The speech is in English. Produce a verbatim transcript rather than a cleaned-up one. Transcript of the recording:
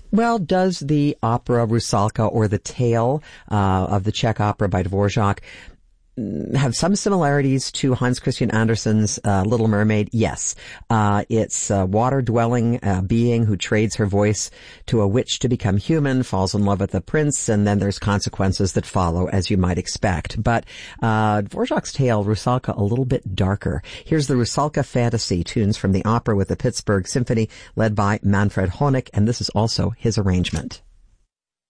Well, does the opera Rusalka, or the tale uh, of the Czech opera by Dvorak, have some similarities to Hans Christian Andersen's uh, Little Mermaid? Yes. Uh, it's a water-dwelling uh, being who trades her voice to a witch to become human, falls in love with a prince, and then there's consequences that follow, as you might expect. But uh, Dvorak's tale, Rusalka, a little bit darker. Here's the Rusalka Fantasy, tunes from the opera with the Pittsburgh Symphony, led by Manfred Honeck, and this is also his arrangement.